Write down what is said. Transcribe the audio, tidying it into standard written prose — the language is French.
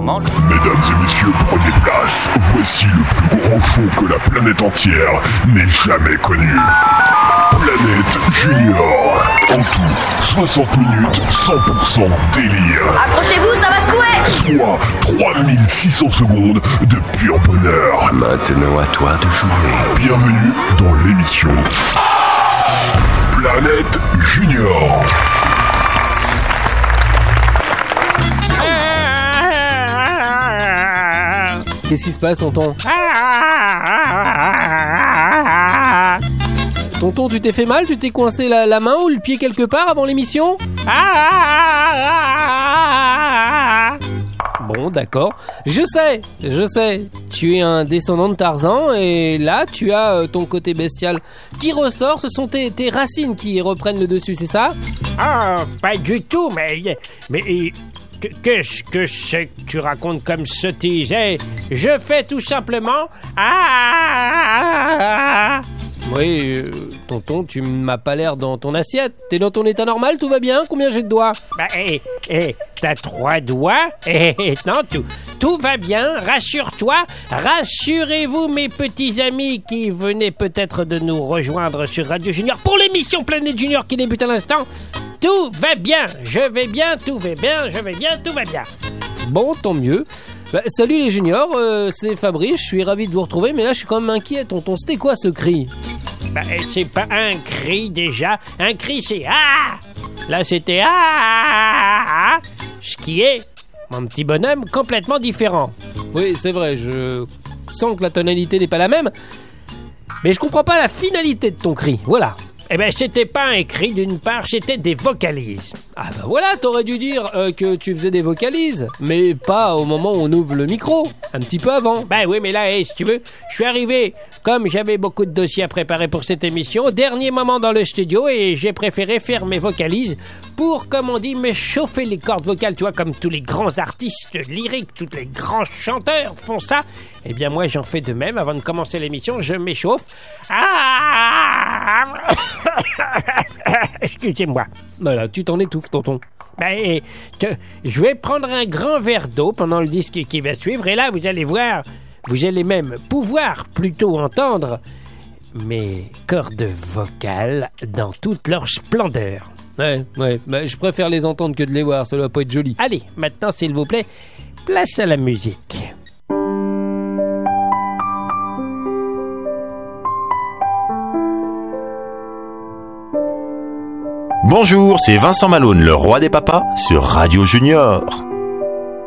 mange. Mesdames et messieurs, prenez place. Voici le plus grand show que la planète entière n'ait jamais connu. Planète Junior. En tout, 60 minutes, 100% délire. Accrochez-vous, ça va secouer. Soit 3600 secondes de pur bonheur. Maintenant à toi de jouer. Bienvenue dans l'émission Planète Junior. Qu'est-ce qui se passe, tonton? Tonton, tu t'es fait mal? Tu t'es coincé la main ou le pied quelque part avant l'émission? Bon, d'accord. Je sais. Tu es un descendant de Tarzan et là, tu as ton côté bestial qui ressort. Ce sont tes racines qui reprennent le dessus, c'est ça? Ah, pas du tout, mais qu'est-ce que c'est que tu racontes comme sottise? Je fais tout simplement... Oui, tonton, tu m'as pas l'air dans ton assiette. T'es dans ton état normal, tout va bien? Combien j'ai de doigts? T'as 3 doigts? Non, tout va bien, rassure-toi. Rassurez-vous, mes petits amis qui venaient peut-être de nous rejoindre sur Radio Junior pour l'émission Planète Junior qui débute à l'instant. Tout va bien, je vais bien, tout va bien, je vais bien, tout va bien. Bon, tant mieux. Salut les juniors, c'est Fabrice, je suis ravi de vous retrouver, mais là je suis quand même inquiet, tonton. C'était quoi ce cri? C'est pas un cri déjà, un cri c'est ah. Là c'était ah, ce qui est, mon petit bonhomme, complètement différent. Oui, c'est vrai, je sens que la tonalité n'est pas la même, mais je comprends pas la finalité de ton cri, voilà. C'était pas un cri d'une part, c'était des vocalises. Ah voilà, t'aurais dû dire que tu faisais des vocalises, mais pas au moment où on ouvre le micro, un petit peu avant. Oui, mais là, si tu veux, je suis arrivé, comme j'avais beaucoup de dossiers à préparer pour cette émission, au dernier moment dans le studio et j'ai préféré faire mes vocalises pour, comme on dit, me chauffer les cordes vocales, tu vois, comme tous les grands artistes lyriques, tous les grands chanteurs font ça. Eh bien, moi, j'en fais de même. Avant de commencer l'émission, je m'échauffe. Excusez-moi. Voilà, tu t'en étouffes, tonton. Je vais prendre un grand verre d'eau pendant le disque qui va suivre. Et là, vous allez voir, vous allez même pouvoir plutôt entendre mes cordes vocales dans toute leur splendeur. Ouais, je préfère les entendre que de les voir. Ça doit pas être joli. Allez, maintenant, s'il vous plaît, place à la musique. Bonjour, c'est Vincent Malone, le roi des papas, sur Radio Junior.